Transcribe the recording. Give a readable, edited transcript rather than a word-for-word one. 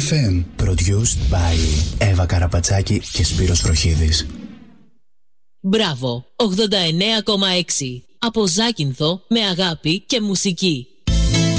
FM. Produced by Εύα Καραπατσάκη και Σπύρος Βροχίδης. Μπράβο, 89,6. Από Ζάκυνθο με αγάπη και μουσική.